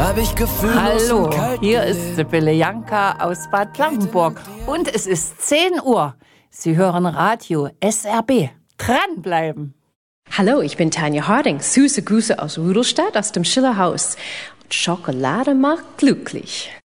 hab ich gefühllos Hallo, und kalt hier gelebt. ist Sibylle Janka aus Bad Blankenburg und es ist 10 Uhr. Sie hören Radio SRB. Dranbleiben! Hallo, ich bin Tanja Harding. Süße Grüße aus Rudolstadt, aus dem Schillerhaus. Und Schokolade macht glücklich.